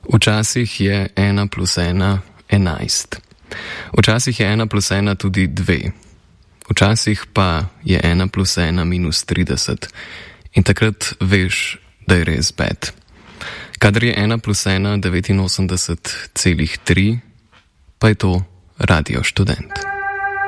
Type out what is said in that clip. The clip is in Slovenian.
Včasih je 1 plus 1 11. Včasih je 1 plus 1 tudi 2. Včasih pa je 1 plus 1 minus 30. In takrat veš, da je res bed. Kadar je 1 plus 1 89,3, pa je to Radio Študent.